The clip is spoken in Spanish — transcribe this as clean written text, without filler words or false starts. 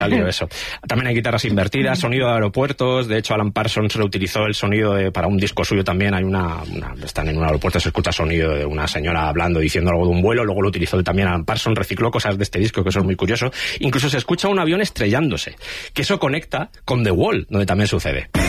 salió eso. También hay guitarras invertidas, sonido de aeropuertos. De hecho, Alan Parsons reutilizó el sonido para un disco suyo también. Hay están en un aeropuerto, se escucha sonido de una señora hablando, diciendo algo de un vuelo. Luego lo utilizó también Alan Parsons, recicló cosas de este disco, que eso es muy curioso. Incluso se escucha un avión estrellándose, que eso conecta con The Wall, donde también sucede.